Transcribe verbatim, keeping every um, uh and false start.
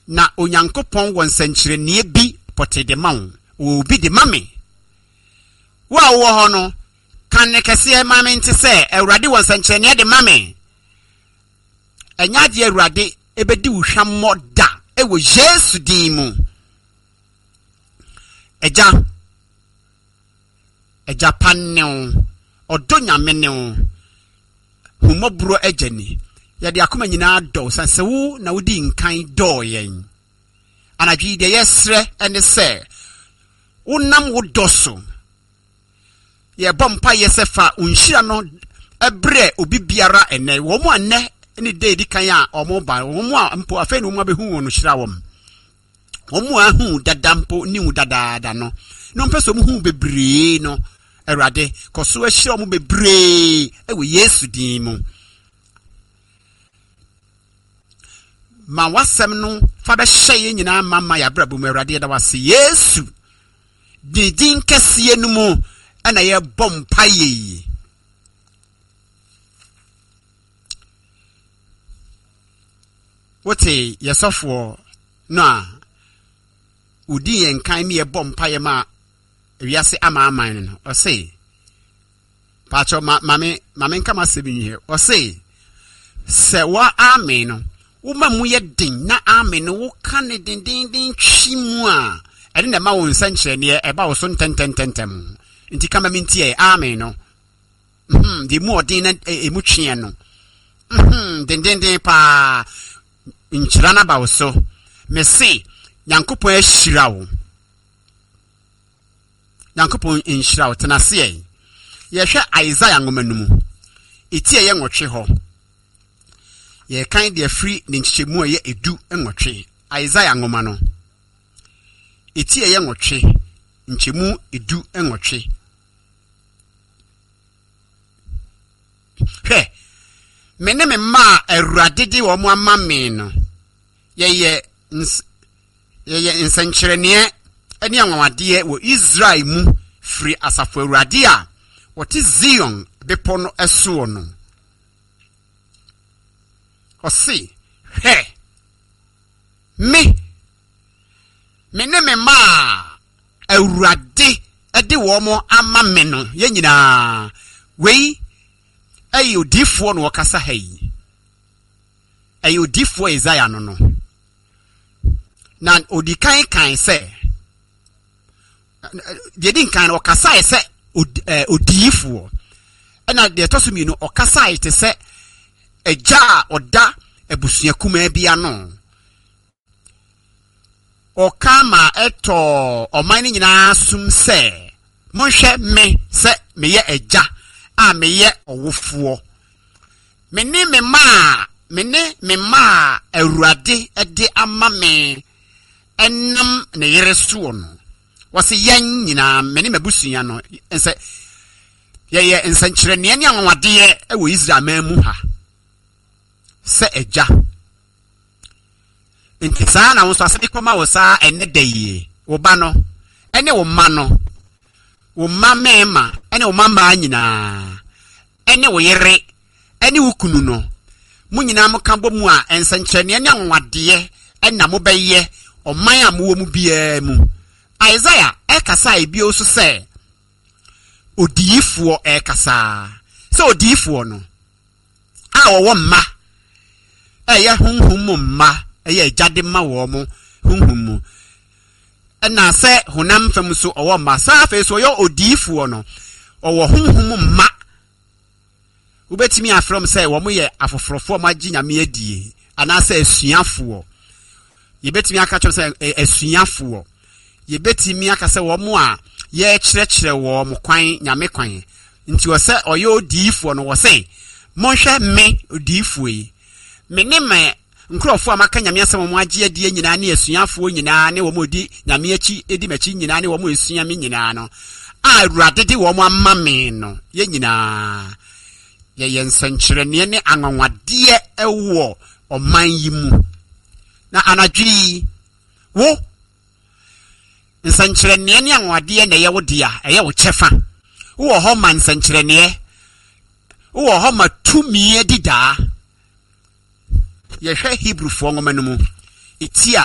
na onyankopon won senkyerenie bi pote de ma wo bi de mame wa wo ho no kan ne kese mame nte se Awurade won senkyerenie de mame enya de Awurade ebedi wo hwammo da ewo Yesu din mu eja eja panne odo nyame ne humobro ejani ya de akoma nyina do sanse wo na wodi nkan do yen anadwi de yesre ene se wonam wo doso ye bompa yesefa unhira no ebre obi biara ene wo mo ane ni de di kan a omo ba wo mo ampo afa ni wo abehu wo no hira wo wo mo ahu dadampo ni hu dadada no no mpeso mo hu bebre no Awurade koso ahira mo bebre ewo Yesu din mu ma wasem no fa be hye nyina mama ya brabo mu Awurade da wase Yesu didin kese no mu ana ye bompa ye wote yesofo no a udi yen kan me ye bompa ye ma wiase ama aman no o say pacho ma mame mame nkama sebi here o say se wa amen no wo ma mu ye din na amen no wo kan din din din twimu a ede na ma won sankyerene e ba wo so ntentententem nti kama minti e amen no mhm di mu odin na e mu twen no mhm din din din pa nkyira na ba wo so me say Nyankopon ahira wo Nyankopon enhyira wo tenase ye ye hwe Isaiah ngomanumu etie ye nwotwe ho ye kan de free ne nkyechemu ye edu nwotwe Isaiah ngoma no etie ye nwotwe nkyemu edu nwotwe he mene me ma Awurade di wo mo amame no ye ye ye ye nsankyerene eni anwade wo Israel mu free asafo Awurade a wote Zion bepo no eso no o si he me me ne me ma Awurade edi wo mo amame no ye nyina wei ayi odifo no wakasa hayi ayi odifo Isaiah no no na odikan kan se de din kan wakasa se odifo na de tosumi no okasa ite se eja oda ebusua kuma bia no okama eto oman nyina sum se monhwe me se meye eja a meye owofo me ne me ma me ne me ma Awurade ede ama me enam ne yere so no wase yan nyina me ne mabusua no ense ye ye ensankyerene ne anwade e wo Israel mamu ha se eja intisa na won so ase koma wo sa ene daye wo ba no ene wo ma no wo ma mema ene wo mama nyina ene wo yere ene wo kunu no mu nyina mo kan bo mu a ensankyerene ne anwade ena mo beye oman amuwo mu bia mu Isaiah e kasa e bio so se odiyifo e kasa se odiyifo no a wo mma eye hunhum mma eye jade ma wo mo hunhum mu na se honam fam so owo mma sa fe so yo odiyifo no owo hunhum mma ubetimi afrom se wo mo ye afofrofo ma gi nyame adie ana se asuafo ye betimi aka chom se asuafo ye betimi aka se wo mo a ye kyerɛkyerɛ wo mo kwan nyame kwan nti wo se oyo odiyifo no wo se monhwɛ me odiyifo yi me ne me nkrofo amaka nyame asɛm mo agye adie nyina ne asuafo nyina ne wo mo di nyame achi edi machi nyina ne wo mo esua me nyina no a Awurade di wo mo amma me no ye nyina ye yensankyerene ne anwanwade ewo oman yi mu na anadwi wo nsankyerene ne anwade na ye wo dia eye wo kyefa wo ho man nsankyerene wo ho ma tumi edida ye hwe Hebrew fo ngoma no mu etia